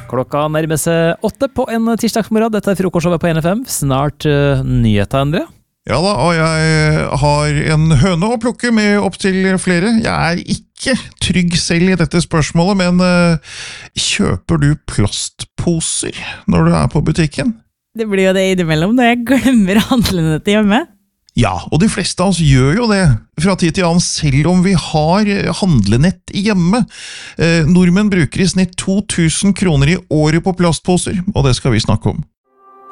Klokka nærmer seg 8 på en tirsdagsmorgen. Dette er frokostshowet på NFM. Snart nyheter, André. Ja da, og jeg har en høne å plukke med opp til flere. Jeg er ikke trygg selv i dette spørsmålet, men kjøper du plastposer når du er på butikken? Det blir jo det innimellom når jeg glemmer handlenettet hjemme. Ja, og de fleste av oss gjør jo det fra tid til annen, selv om vi har handlenett hjemme. Nordmenn bruker i snitt 2000 kroner i året på plastposer, og det skal vi snakke om.